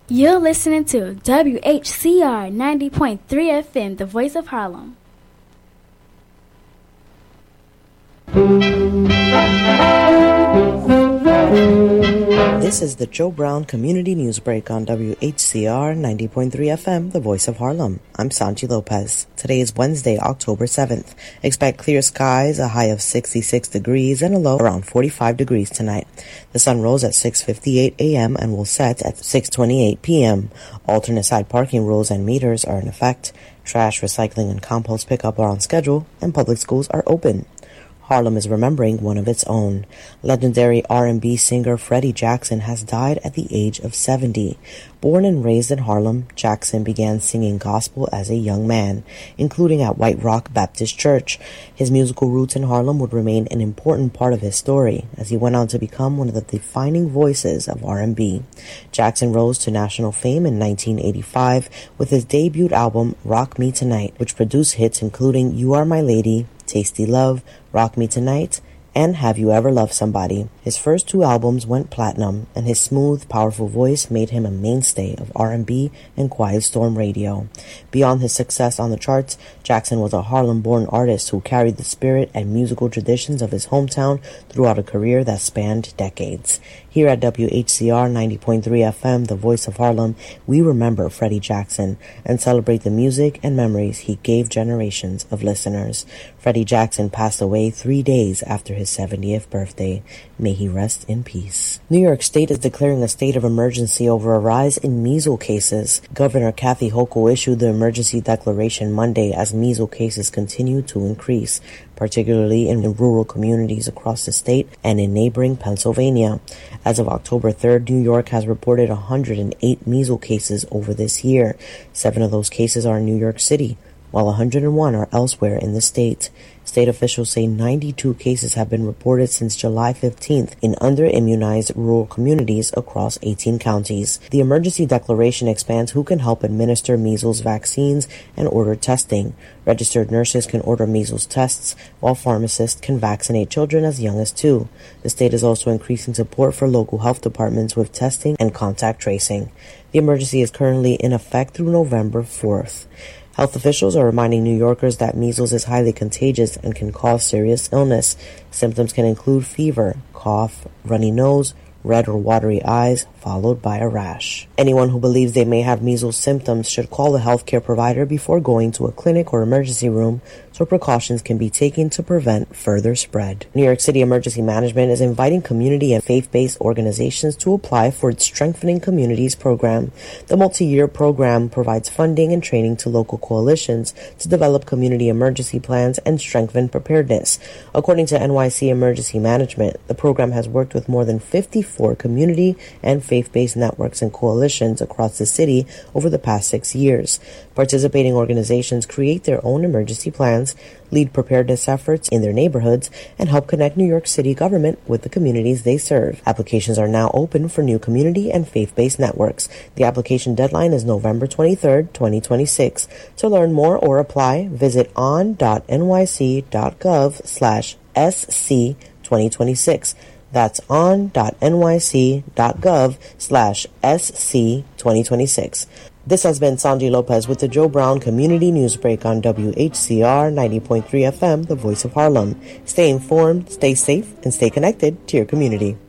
You're listening to WHCR 90.3 FM, the voice of Harlem. This is the Joe Brown Community News Break on WHCR 90.3 FM, the voice of Harlem. I'm Sanji Lopez. Today is Wednesday, October 7th. Expect clear skies, a high of 66 degrees and a low around 45 degrees tonight. The sun rose at 6:58 a.m. and will set at 6:28 p.m. Alternate side parking rules and meters are in effect. Trash, recycling, and compost pickup are on schedule, and public schools are open. Harlem is remembering one of its own. Legendary R&B singer Freddie Jackson has died at the age of 70. Born and raised in Harlem, Jackson began singing gospel as a young man, including at White Rock Baptist Church. His musical roots in Harlem would remain an important part of his story, as he went on to become one of the defining voices of R&B. Jackson rose to national fame in 1985 with his debut album, Rock Me Tonight, which produced hits including You Are My Lady, Tasty Love, Rock Me Tonight, and Have You Ever Loved Somebody. His first two albums went platinum, and his smooth, powerful voice made him a mainstay of R&B and Quiet Storm radio. Beyond his success on the charts, Jackson was a Harlem-born artist who carried the spirit and musical traditions of his hometown throughout a career that spanned decades. Here at WHCR 90.3 FM, the voice of Harlem, we remember Freddie Jackson and celebrate the music and memories he gave generations of listeners. Freddie Jackson passed away 3 days after his 70th birthday. May he rest in peace. New York State is declaring a state of emergency over a rise in measles cases. Governor Kathy Hochul issued the emergency declaration Monday as measles cases continue to increase, particularly in rural communities across the state and in neighboring Pennsylvania. As of October 3rd, New York has reported 108 measles cases over this year. 7 of those cases are in New York City, while 101 are elsewhere in the state. State officials say 92 cases have been reported since July 15th in under-immunized rural communities across 18 counties. The emergency declaration expands who can help administer measles vaccines and order testing. Registered nurses can order measles tests, while pharmacists can vaccinate children as young as 2. The state is also increasing support for local health departments with testing and contact tracing. The emergency is currently in effect through November 4th. Health officials are reminding New Yorkers that measles is highly contagious and can cause serious illness. Symptoms can include fever, cough, runny nose, red or watery eyes, followed by a rash. Anyone who believes they may have measles symptoms should call a healthcare provider before going to a clinic or emergency room so precautions can be taken to prevent further spread. New York City Emergency Management is inviting community and faith-based organizations to apply for its Strengthening Communities program. The multi-year program provides funding and training to local coalitions to develop community emergency plans and strengthen preparedness. According to NYC Emergency Management, the program has worked with more than 54 community and faith-based networks and coalitions across the city over the past 6 years. Participating organizations create their own emergency plans, lead preparedness efforts in their neighborhoods, and help connect New York City government with the communities they serve. Applications are now open for new community and faith-based networks. The application deadline is November 23rd, 2026. To learn more or apply, visit on.nyc.gov/SC2026. That's on.nyc.gov/SC2026. This has been Sanji Lopez with the Joe Brown Community News Break on WHCR 90.3 FM, the voice of Harlem. Stay informed, stay safe, and stay connected to your community.